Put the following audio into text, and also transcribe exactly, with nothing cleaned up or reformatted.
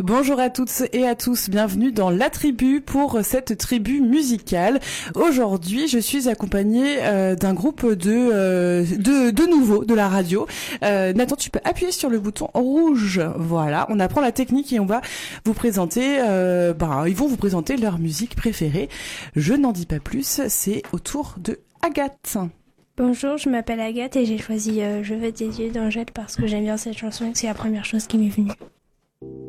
Bonjour à toutes et à tous, bienvenue dans La Tribu pour cette tribu musicale. Aujourd'hui, je suis accompagnée euh, d'un groupe de, euh, de de nouveaux de la radio. Euh, Nathan, tu peux appuyer sur le bouton rouge. Voilà, on apprend la technique et on va vous présenter, euh, bah, ils vont vous présenter leur musique préférée. Je n'en dis pas plus, c'est au tour de Agathe. Bonjour, je m'appelle Agathe et j'ai choisi euh, Je veux des yeux d'Angèle parce que j'aime bien cette chanson et que c'est la première chose qui m'est venue.